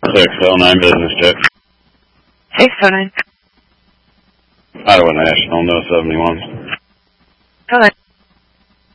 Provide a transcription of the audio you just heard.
609 business jet. 609. Iowa National, no 71. Go ahead.